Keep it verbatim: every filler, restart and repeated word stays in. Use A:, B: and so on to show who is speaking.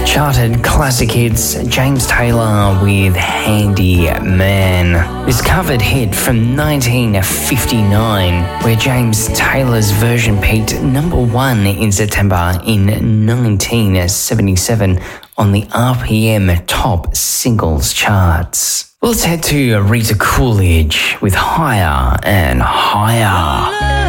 A: Charted classic hits, James Taylor with Handy Man. This covered hit from nineteen fifty-nine, where James Taylor's version peaked number one in September in nineteen seventy-seven on the R P M Top Singles charts. Well, let's head to Rita Coolidge with Higher and Higher.